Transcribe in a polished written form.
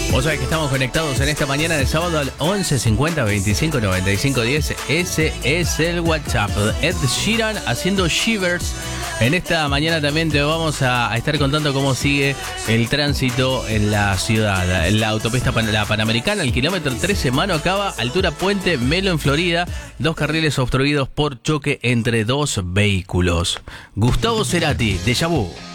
Vos sabés que estamos conectados en esta mañana de sábado al 11 50 25 95 10. Ese es el WhatsApp. Ed Sheeran haciendo Shivers. En esta mañana también te vamos a estar contando cómo sigue el tránsito en la ciudad. En la autopista la Panamericana, el kilómetro 13, Mano Acaba, altura Puente Melo en Florida. 2 carriles obstruidos por choque entre 2 vehículos. Gustavo Cerati, Déjà Vu.